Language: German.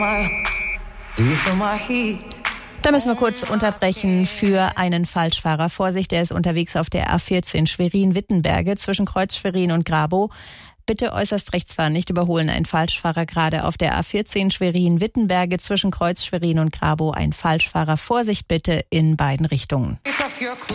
Da müssen wir kurz unterbrechen für einen Falschfahrer. Vorsicht, er ist unterwegs auf der A14 Schwerin-Wittenberge zwischen Kreuz Schwerin und Grabow. Bitte äußerst rechts fahren, nicht überholen. Ein Falschfahrer gerade auf der A14 Schwerin-Wittenberge zwischen Kreuz Schwerin und Grabow. Ein Falschfahrer. Vorsicht bitte in beiden Richtungen.